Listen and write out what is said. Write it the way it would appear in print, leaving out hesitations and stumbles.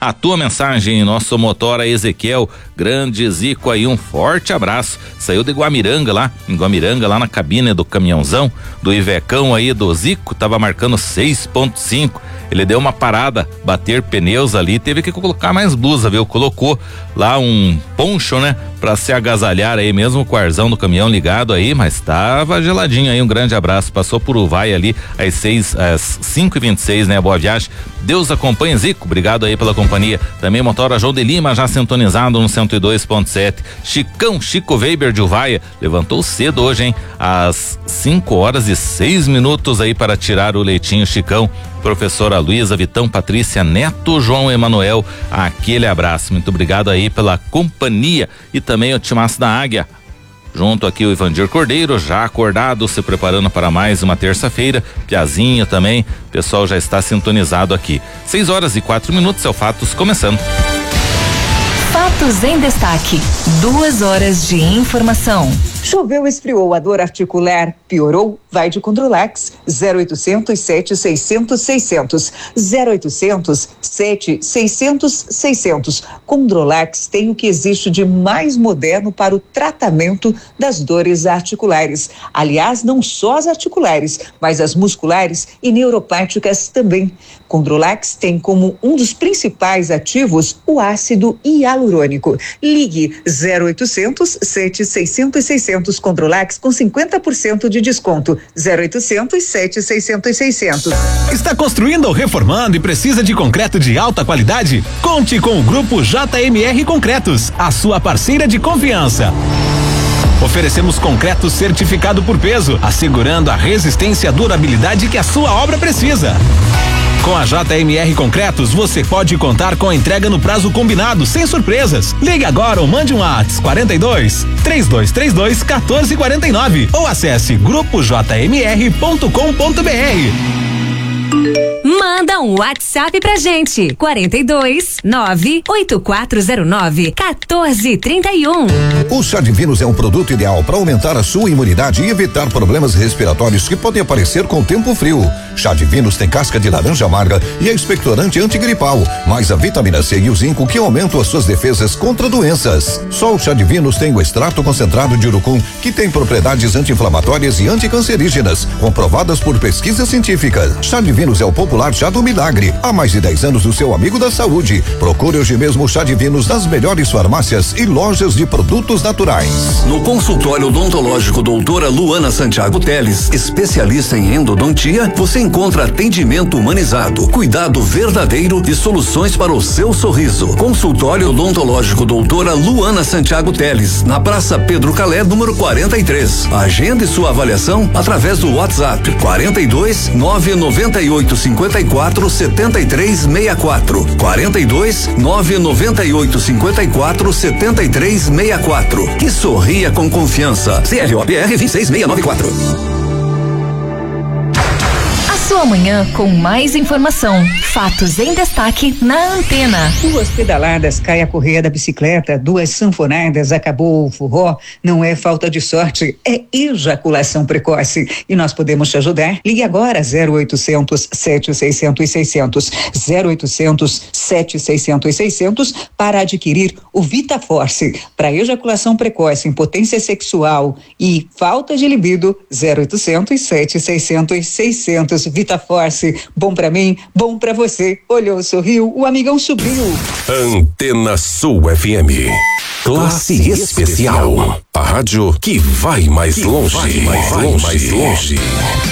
a tua mensagem. Nosso motora Ezequiel, grande Zico aí, um forte abraço. Saiu de Guamiranga lá, em Guamiranga, lá na cabine do caminhãozão, do Ivecão aí do Zico, tava marcando 6.5. Ele deu uma parada, bater pneus ali, teve que colocar mais blusa, viu? Colocou lá um poncho, né? Pra se agasalhar aí mesmo com o arzão do caminhão ligado aí, mas tava geladinho aí. Um grande abraço, passou por Uvaia ali às 5h26, né? Boa viagem. Deus acompanha, Zico, obrigado aí pela companhia. Também motora João de Lima já sintonizado no 102.7. Chicão, Chico Weber de Uvaia, levantou cedo hoje, hein? Às 5h06 aí para tirar o leitinho, Chicão. Professora Luísa, Vitão, Patrícia, Neto, João Emanuel, aquele abraço, muito obrigado aí pela companhia. E também o Timaço da Águia, junto aqui o Ivandir Cordeiro, já acordado, se preparando para mais uma terça-feira. Piazinho também, o pessoal já está sintonizado aqui. 6h04, é o Fatos começando. Fatos em destaque, 2 horas de informação. Choveu, esfriou, a dor articular piorou? Vai de Controlax, 0800 7600 600, 0800 7600 600. Controlax tem o que existe de mais moderno para o tratamento das dores articulares. Aliás, não só as articulares, mas as musculares e neuropáticas também. Controlax tem como um dos principais ativos o ácido hialurônico. Ligue 0800 7600 600. Controlax com 50% de desconto. 0800 7600 600. Está construindo ou reformando e precisa de concreto de alta qualidade? Conte com o Grupo JMR Concretos, a sua parceira de confiança. Oferecemos concreto certificado por peso, assegurando a resistência e a durabilidade que a sua obra precisa. Com a JMR Concretos, você pode contar com a entrega no prazo combinado, sem surpresas. Ligue agora ou mande um WhatsApp 42 3232 1449 ou acesse grupojmr.com.br. Manda um WhatsApp pra gente, 42 98409 1431. O chá de Vinos é um produto ideal para aumentar a sua imunidade e evitar problemas respiratórios que podem aparecer com o tempo frio. Chá de Vinos tem casca de laranja amarga e é expectorante antigripal, mais a vitamina C e o zinco que aumentam as suas defesas contra doenças. Só o chá de Vinos tem o extrato concentrado de urucum, que tem propriedades anti-inflamatórias e anticancerígenas, comprovadas por pesquisa científica. Chá de Vinos é o popular chá do milagre, há mais de 10 anos do seu amigo da saúde. Procure hoje mesmo o chá de Vinos nas melhores farmácias e lojas de produtos naturais. No consultório odontológico doutora Luana Santiago Teles, especialista em endodontia, você encontra atendimento humanizado, cuidado verdadeiro e soluções para o seu sorriso. Consultório odontológico doutora Luana Santiago Teles, na Praça Pedro Calé, número 43. Agende sua avaliação através do WhatsApp 42 998 54 73 64, 42 998 54 73 64. Que sorria com confiança. CROPR 26694. Sua manhã com mais informação. Fatos em destaque na Antena. 2 pedaladas cai a correia da bicicleta, 2 sanfonadas acabou o forró. Não é falta de sorte, é ejaculação precoce. E nós podemos te ajudar? Ligue agora 0800 7600 600, 0800 7600 600 para adquirir o VitaForce para ejaculação precoce, impotência sexual e falta de libido. 0800 7600 600. VitaForce, bom pra mim, bom pra você. Olhou, sorriu, o amigão subiu. Antena Sul FM. Classe especial. A rádio que vai mais longe.